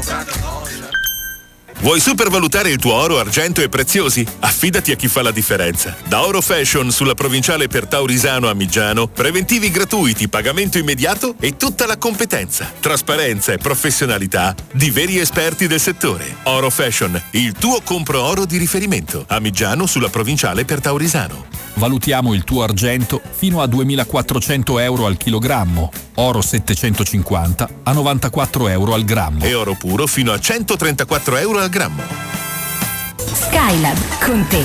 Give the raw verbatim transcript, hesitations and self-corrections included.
Vuoi supervalutare il tuo oro, argento e preziosi? Affidati a chi fa la differenza. Da Oro Fashion sulla provinciale per Taurisano a Migiano, preventivi gratuiti, pagamento immediato e tutta la competenza, trasparenza e professionalità di veri esperti del settore. Oro Fashion, il tuo compro oro di riferimento. A Migiano sulla provinciale per Taurisano. Valutiamo il tuo argento fino a duemilaquattrocento euro al chilogrammo, oro settecentocinquanta a novantaquattro euro al grammo e oro puro fino a centotrentaquattro euro al grammo. Skylab, con te